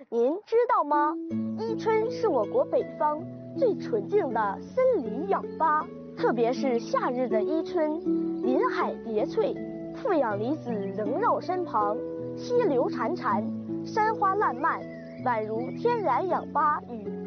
您知道吗？伊春是我国北方最纯净的森林氧吧，特别是夏日的伊春，林海叠翠，负氧离子萦绕身旁，溪流潺潺，山花烂漫，宛如天然氧吧与